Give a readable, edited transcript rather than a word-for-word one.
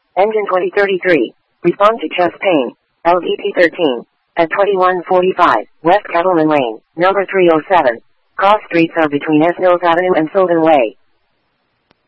Engine 2033. Respond to chest pain. LVP 13. At 2145, West Cattleman Lane, number 307. Cross streets are between S. Mills Avenue and Sylvan Way.